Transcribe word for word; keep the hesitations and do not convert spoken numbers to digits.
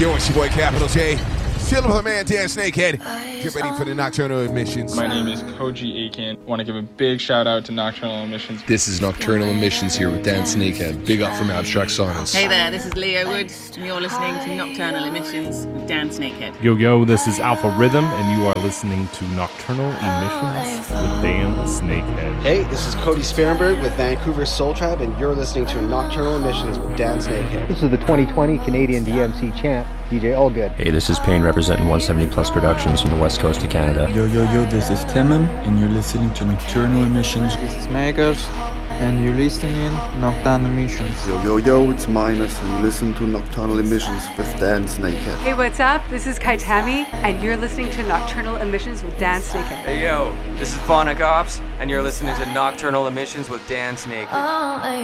Yo, it's your boy Capital J. Still with my man Dan Snakehead. Get ready for the Nocturnal Emissions. My name is Koji Aiken. Want to give a big shout out to Nocturnal Emissions. This is Nocturnal Emissions here with Dan Snakehead. Big up from Abstract Science. Hey there, this is Leo Wood, and you're listening to Nocturnal Emissions with Dan Snakehead. Yo, yo, this is Alpha Rhythm, and you are listening to Nocturnal Emissions with Dan Snakehead. Hey, this is Cody Sparenberg with Vancouver Soul Tribe, and you're listening to Nocturnal Emissions with Dan Snakehead. This is the twenty twenty Canadian D M C champ, D J Allgood. Hey, this is Payne representing one seventy Plus Productions from the west coast of Canada. Yo, yo, yo, this is Timon, and you're listening to Nocturnal Emissions. This is Megas, and you're listening in Nocturnal Emissions. Yo, yo, yo, it's Minus, and you listen to Nocturnal Emissions with Dan Snakehead. Hey, what's up? This is Kaitami, and you're listening to Nocturnal Emissions with Dan Snakehead. Hey, yo, this is Phonic Ops, and you're listening to Nocturnal Emissions with Dan Snakehead.